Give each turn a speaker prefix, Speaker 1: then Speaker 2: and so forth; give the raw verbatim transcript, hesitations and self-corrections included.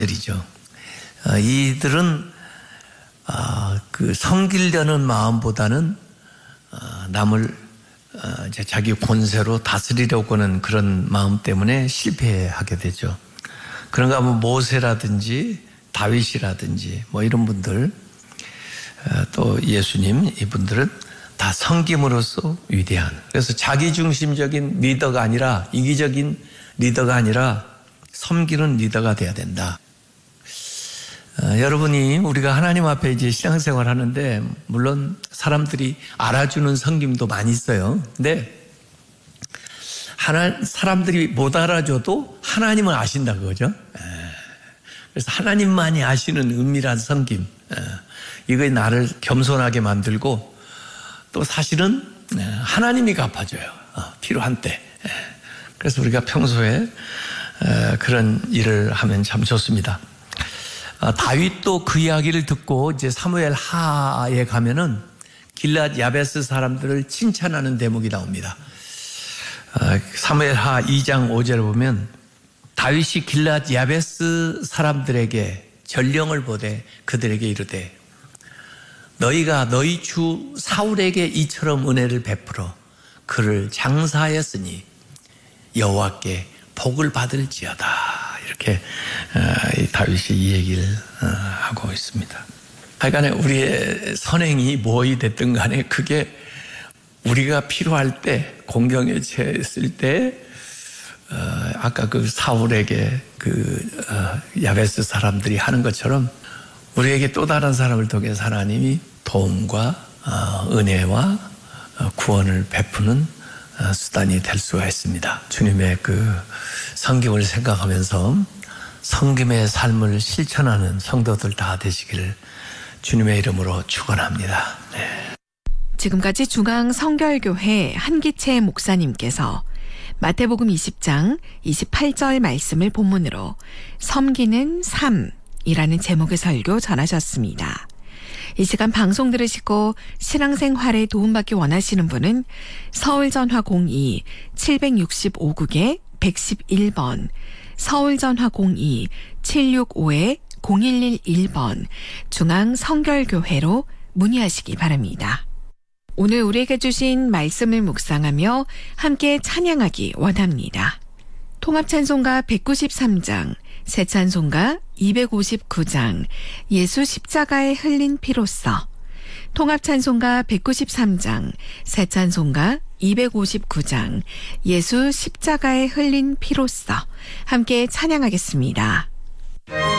Speaker 1: 들이죠. 어, 이들은 어, 그 섬기려는 마음보다는 어, 남을 어, 이제 자기 권세로 다스리려고 하는 그런 마음 때문에 실패하게 되죠. 그런가 하면 모세라든지 다윗이라든지 뭐 이런 분들 어, 또 예수님 이분들은 다 섬김으로써 위대한, 그래서 자기중심적인 리더가 아니라 이기적인 리더가 아니라 섬기는 리더가 돼야 된다. 어, 여러분이 우리가 하나님 앞에 이제 신앙생활 하는데 물론 사람들이 알아주는 섬김도 많이 있어요. 근데 하나, 사람들이 못 알아줘도 하나님은 아신다 그거죠. 그래서 하나님만이 아시는 은밀한 섬김, 이거에 나를 겸손하게 만들고 또 사실은 하나님이 갚아줘요. 필요한 때. 그래서 우리가 평소에 그런 일을 하면 참 좋습니다. 다윗도 그 이야기를 듣고 이제 사무엘 하에 가면은 길앗 야베스 사람들을 칭찬하는 대목이 나옵니다. 사무엘 하 이 장 오 절을 보면 다윗이 길앗 야베스 사람들에게 전령을 보되 그들에게 이르되 너희가 너희 주 사울에게 이처럼 은혜를 베풀어 그를 장사하였으니 여호와께 복을 받을지어다. 이렇게 다윗이 이 얘기를 하고 있습니다. 하여간에 우리의 선행이 무엇이 됐든 간에 그게 우리가 필요할 때, 공경에 처했을 때 아까 그 사울에게 그 야베스 사람들이 하는 것처럼 우리에게 또 다른 사람을 통해서 하나님이 도움과 은혜와 구원을 베푸는 수단이 될 수가 있습니다. 주님의 그 섬김을 생각하면서 섬김의 삶을 실천하는 성도들 다 되시기를 주님의 이름으로 축원합니다. 네.
Speaker 2: 지금까지 중앙성결교회 한기채 목사님께서 마태복음 이십 장 이십팔 절 말씀을 본문으로 섬기는 삶이라는 제목의 설교 전하셨습니다. 이 시간 방송 들으시고 신앙생활에 도움받기 원하시는 분은 서울전화 공이 칠육오 국에 백십일 번, 서울전화 공이 칠육오 공일일일 번 중앙성결교회로 문의하시기 바랍니다. 오늘 우리에게 주신 말씀을 묵상하며 함께 찬양하기 원합니다. 통합찬송가 백구십삼 장, 새찬송가 이백오십구 장, 예수 십자가에 흘린 피로써, 통합찬송가 백구십삼 장, 새찬송가 이백오십구 장, 예수 십자가에 흘린 피로써 함께 찬양하겠습니다.